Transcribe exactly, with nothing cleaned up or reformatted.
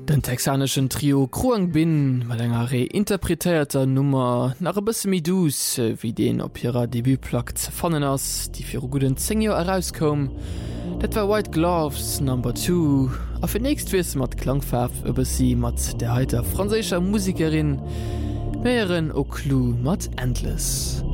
Den texanischen Trio Kruang Bin mat enger reinterpretéierter Nummer nach e bësse mi dus wie den op ihrer Debütplaque zerfannen ass, die fir guten Senior herauskom. Dat war White Gloves Number two. A fir nächst wies mat Klangfaf über sie mat der heiter franzécher Musikerin Meieren Oclou mat Endless.